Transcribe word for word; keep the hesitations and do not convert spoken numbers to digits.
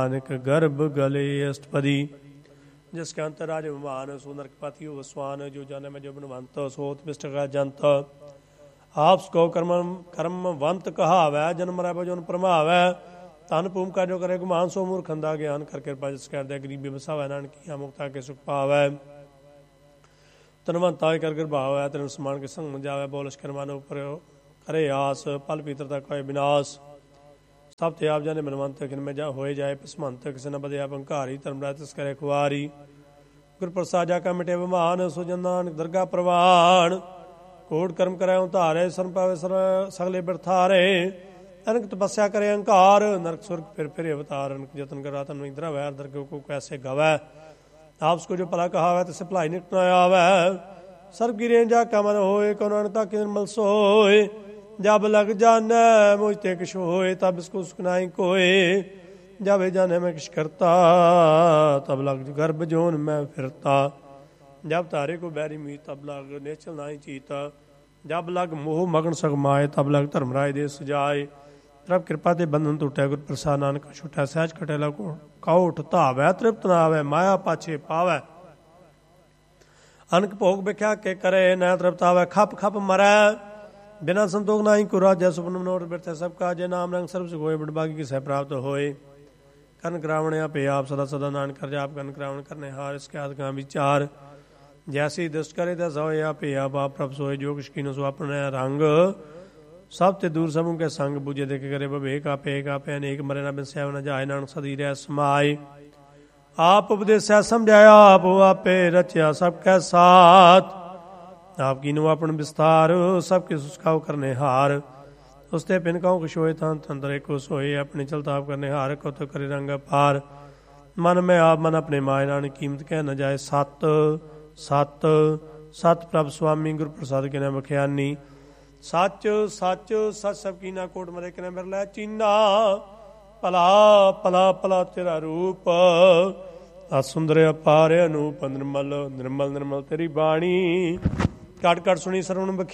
नानक गर्भ गले अष्टपदी जिसके अंत राज विमान सुनरकपति वसवान जो जाने में जो बनवंत सोत पिष्ट का जंत आप को कर्म कर्मवंत कहावै जन्म रह जोन प्रमावै तन भूम का जो करे गुमान सो मूर्खंदा ज्ञान कर कृपा जिस कर दे गरीबी बसावै नानकी मुक्ता के सुख पावै तनवंता कर कर भावै तन समान के संग जावै बोलश कर्मानो पर करे आस पल पीतरता कोय विनाश सब ते आप जाने मनवंत खिन में जा होए जाए पसमंत किसी न बदे आप अंकारी धर्मराज तिस करे खुआरी गुर प्रसाद जा का मिटे विमान सुजन नानक दरगाह प्रवान कोट कर्म करे उतारे सन पावे सर सगले बिरथारे अनक तपस्या करे अहंकार नरक सुर्ग फिर फिर अवतार अनक जतन कर तन इंद्रा वैर दरगो को कैसे गवै आप उसको जो भला कहा है तिसे भलाई निकट न आवे सर्व की रेंजा का मन होए को नानकता के निर्मल सोए जब लग जाने मुझते किश होए तब इसको सुखनाई कोए जब जाने में किश करता तब लग गर्भ जोन में फिरता जब तारे को बैरी मी तब लग नेचल नाई चीता जब लग मोह मगन सगमाए तब लग धर्मराय दे सजाए तब कृपा ते बंधन टूटे गुर प्रसाद नानक छुटा सहज कटेला को काउठ धावै तृप्त ना आवे माया पाछे पावै अनक भोग बिख्या के करे न तृप्त आवे खप खप मरै बिना संतोख नाही को राजा सुपन मनोर बिरथे सब काजे नाम रंग सर्व सुख होए बड़भागी की सह प्राप्त होए कन करावण पे आप सदा सदा नानक कर जाप कन करावण करने हार इसके हाथ का विचार जैसी दुष्ट करे तैसा होए आप आप आप प्रभ सोए जो किश कीनो सो अपने रंग सब ते दूर समूह के संग बुझे देख करे बभेक आपे एक आपे अनेक मरे न बिन न जाए नानक सदी रह समाए आप उपदेशा समझाया आप आपे रचया सबके साथ आप कीनो अपन विस्तार सबके सुस्काव करने हार उसते पिन काऊ कुछ होए थान तंत्रे को सोए अपने चलता आप करने हार को तो करे रंग पार मन में आप मन अपने माय नानक कीमत कह न जाए सत सत सत प्रभ स्वामी गुरु प्रसाद के नाम बख्यानी सच सच सच सब कीना कोट मरे के नाम लै चीना भला भला भला तेरा रूप आ सुंदर अपार अनूप निर्मल निर्मल निर्मल तेरी बाणी कट कट सुनी सरवण